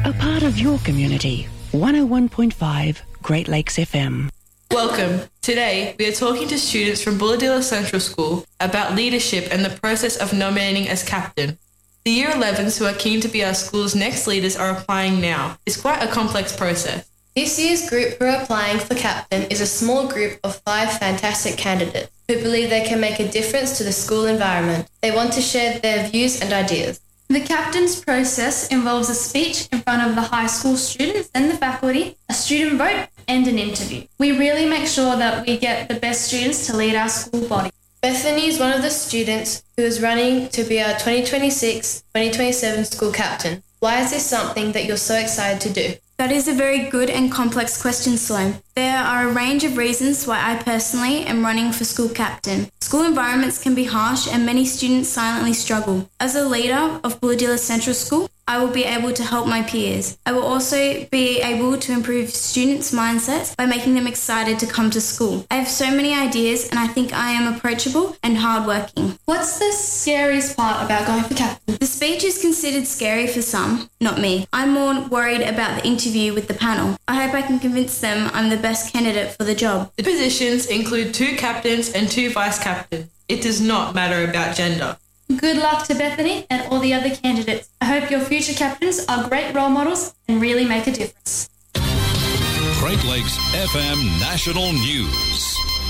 A part of your community. 101.5 Great Lakes FM. Welcome. Today, we are talking to students from Bulahdelah Central School about leadership and the process of nominating as captain. The Year 11s who are keen to be our school's next leaders are applying now. It's quite a complex process. This year's group who are applying for captain is a small group of 5 fantastic candidates who believe they can make a difference to the school environment. They want to share their views and ideas. The captain's process involves a speech in front of the high school students and the faculty, a student vote and an interview. We really make sure that we get the best students to lead our school body. Bethany is one of the students who is running to be our 2026-2027 school captain. Why is this something that you're so excited to do? That is a very good and complex question, Sloan. There are a range of reasons why I personally am running for school captain. School environments can be harsh and many students silently struggle. As a leader of Bulahdelah Central School, I will be able to help my peers. I will also be able to improve students' mindsets by making them excited to come to school. I have so many ideas and I think I am approachable and hardworking. What's the scariest part about going for captain? The speech is considered scary for some, not me. I'm more worried about the interview with the panel. I hope I can convince them I'm the best candidate for the job. The positions include 2 captains and 2 vice captains. It does not matter about gender. Good luck to Bethany and all the other candidates. I hope your future captains are great role models and really make a difference. Great Lakes FM National News.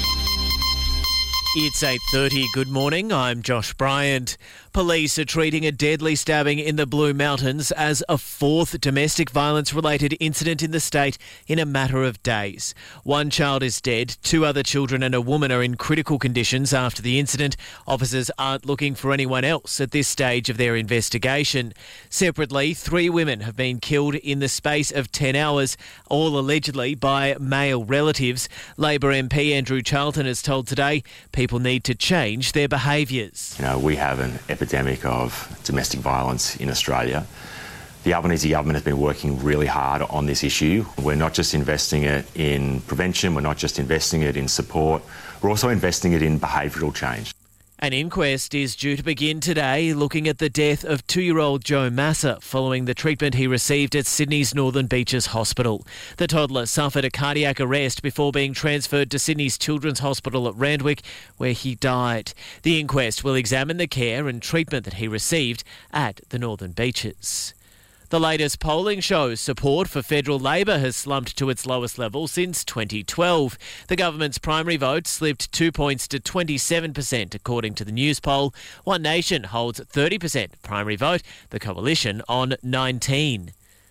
It's 8:30. Good morning. I'm Josh Bryant. Police are treating a deadly stabbing in the Blue Mountains as a 4th domestic violence-related incident in the state in a matter of days. 1 child is dead, 2 other children and a woman are in critical conditions after the incident. Officers aren't looking for anyone else at this stage of their investigation. Separately, 3 women have been killed in the space of 10 hours, all allegedly by male relatives. Labor MP Andrew Charlton has told Today people need to change their behaviours. We have an epidemic of domestic violence in Australia. The Albanese government has been working really hard on this issue. We're not just investing it in prevention, we're not just investing it in support, we're also investing it in behavioural change. An inquest is due to begin today looking at the death of 2-year-old Joe Massa following the treatment he received at Sydney's Northern Beaches Hospital. The toddler suffered a cardiac arrest before being transferred to Sydney's Children's Hospital at Randwick, where he died. The inquest will examine the care and treatment that he received at the Northern Beaches. The latest polling shows support for federal Labor has slumped to its lowest level since 2012. The government's primary vote slipped 2 points to 27%, according to the News poll. One Nation holds 30% primary vote, the Coalition on 19%.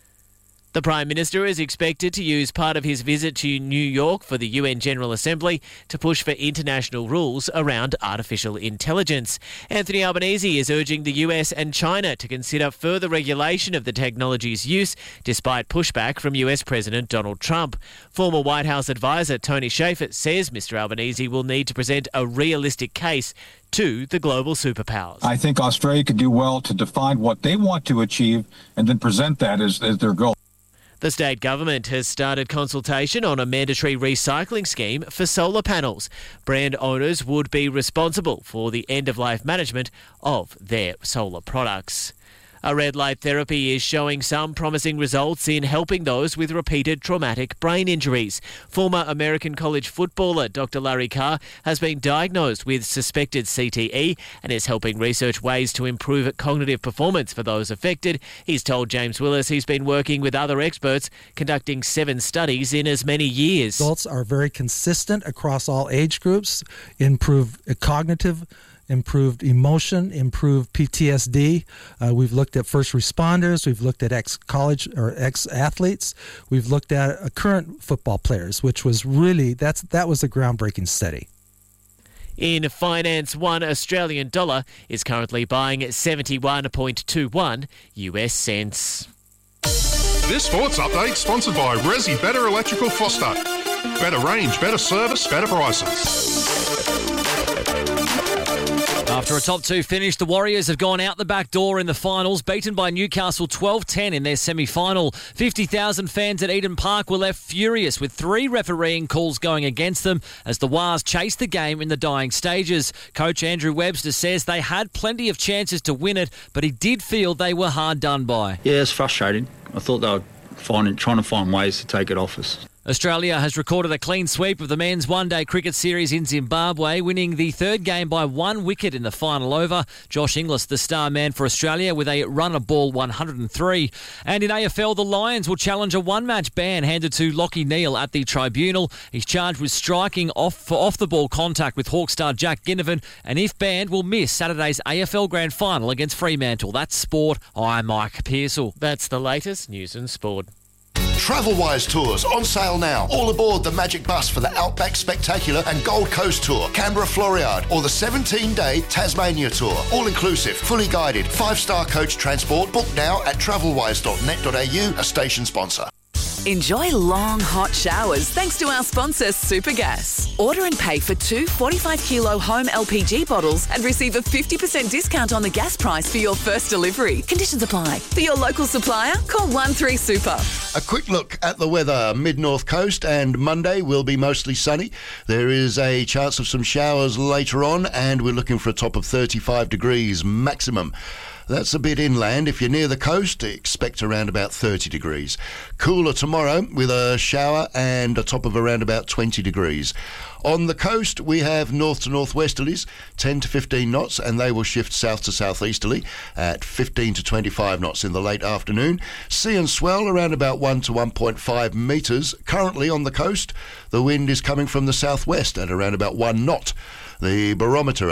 The Prime Minister is expected to use part of his visit to New York for the UN General Assembly to push for international rules around artificial intelligence. Anthony Albanese is urging the US and China to consider further regulation of the technology's use, despite pushback from US President Donald Trump. Former White House advisor Tony Shaffer says Mr Albanese will need to present a realistic case to the global superpowers. I think Australia could do well to define what they want to achieve and then present that as their goal. The state government has started consultation on a mandatory recycling scheme for solar panels. Brand owners would be responsible for the end-of-life management of their solar products. A red light therapy is showing some promising results in helping those with repeated traumatic brain injuries. Former American college footballer Dr. Larry Carr has been diagnosed with suspected CTE and is helping research ways to improve cognitive performance for those affected. He's told James Willis he's been working with other experts, conducting 7 studies in as many years. Results are very consistent across all age groups, improve cognitive, improved emotion, improved PTSD. We've looked at first responders. We've looked at ex-college or ex-athletes. We've looked at current football players, which was really, that was a groundbreaking study. In finance, $1 Australian dollar is currently buying 71.21 US cents. This sports update sponsored by Resi Better Electrical Foster. Better range, better service, better prices. After a top 2 finish, the Warriors have gone out the back door in the finals, beaten by Newcastle 12-10 in their semi-final. 50,000 fans at Eden Park were left furious with 3 refereeing calls going against them as the Wars chased the game in the dying stages. Coach Andrew Webster says they had plenty of chances to win it, but he did feel they were hard done by. Yeah, it's frustrating. I thought they were trying to find ways to take it off us. Australia has recorded a clean sweep of the men's one-day cricket series in Zimbabwe, winning the third game by 1 wicket in the final over. Josh Inglis, the star man for Australia, with a run-of-ball 103. And in AFL, the Lions will challenge a one-match ban handed to Lachie Neale at the tribunal. He's charged with striking off-the-ball contact with Hawk star Jack Ginnivan, and if banned, will miss Saturday's AFL Grand Final against Fremantle. That's sport. I'm Mike Pearsall. That's the latest news and sport. TravelWise tours on sale now. All aboard the Magic Bus for the Outback Spectacular and Gold Coast Tour, Canberra Floriade, or the 17-day Tasmania Tour. All inclusive, fully guided, 5-star coach transport. Book now at travelwise.net.au, a station sponsor. Enjoy long, hot showers thanks to our sponsor, Supergas. Order and pay for 2 45-kilo home LPG bottles and receive a 50% discount on the gas price for your first delivery. Conditions apply. For your local supplier, call 13Super. A quick look at the weather. Mid-North Coast and Monday will be mostly sunny. There is a chance of some showers later on, and we're looking for a top of 35 degrees maximum. That's a bit inland. If you're near the coast, expect around about 30 degrees. Cooler tomorrow with a shower and a top of around about 20 degrees. On the coast, we have north to northwesterlies, 10 to 15 knots, and they will shift south to southeasterly at 15 to 25 knots in the late afternoon. Sea and swell around about 1 to 1.5 metres. Currently on the coast, the wind is coming from the southwest at around about 1 knot. The barometer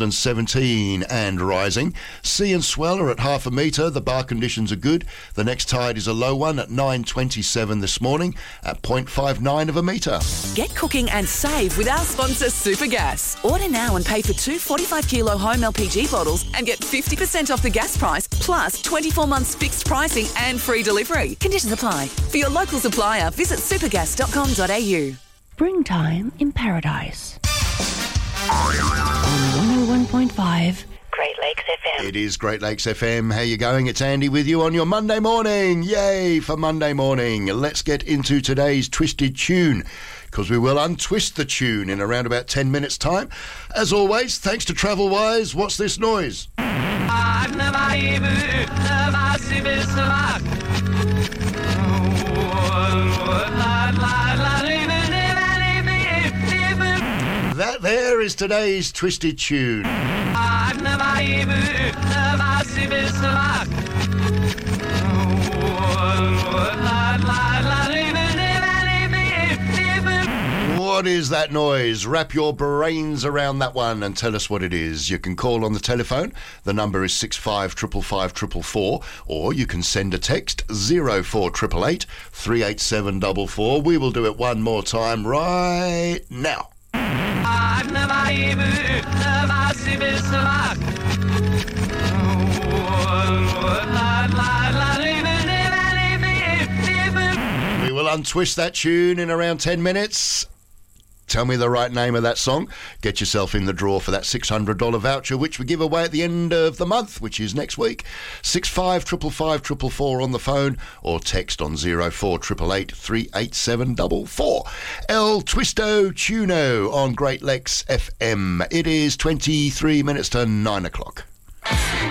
1,017 and rising. Sea and swell are at half a metre. The bar conditions are good. The next tide is a low one at 9:27 this morning at 0.59 of a metre. Get cooking and save with our sponsor, Supergas. Order now and pay for 2 45-kilo home LPG bottles and get 50% off the gas price, plus 24 months fixed pricing and free delivery. Conditions apply. For your local supplier, visit supergas.com.au. Springtime in Paradise. On 101.5 Great Lakes FM. It is Great Lakes FM. How you going? It's Andy with you on your Monday morning. Yay for Monday morning. Let's get into today's twisted tune, because we will untwist the tune in around about 10 minutes' time. As always, thanks to TravelWise. What's this noise? That there is today's twisted tune. What is that noise? Wrap your brains around that one and tell us what it is. You can call on the telephone. The number is 655554, or you can send a text 04888 38744. We will do it one more time right now. We will untwist that tune in around 10 minutes. Tell me the right name of that song. Get yourself in the draw for that $600 voucher, which we give away at the end of the month, which is next week. 655554 on the phone, or text on 04888 38744. El Twisto Tuno on Great Lakes FM. It is 23 minutes to 9 o'clock.